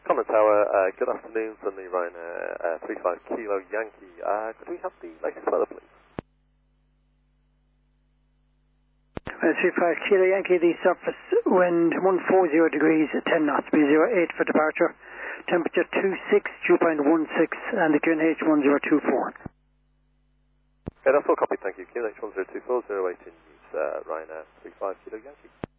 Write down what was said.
Common Tower, good afternoon, Sunday Ryanair 35 Kilo Yankee. Could we have the latest weather, please? 35 Kilo Yankee, the surface wind 140 degrees, 10 knots, B08 for departure. Temperature 26, dew point 16, and the QNH 1024. Okay, that's all copy, thank you. QNH 1024, 018 News, Ryanair 35 Kilo Yankee.